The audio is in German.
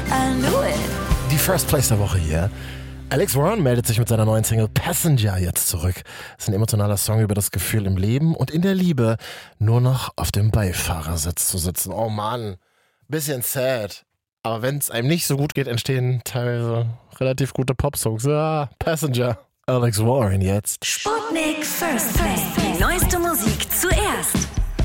I knew it. Die First Place der Woche hier. Alex Warren meldet sich mit seiner neuen Single Passenger jetzt zurück. Das ist ein emotionaler Song über das Gefühl im Leben und in der Liebe nur noch auf dem Beifahrersitz zu sitzen. Oh Mann, bisschen sad. Aber wenn es einem nicht so gut geht, entstehen teilweise relativ gute Popsongs. Ja, Passenger. Alex Warren jetzt. Sputnik First Place. Die neueste Musik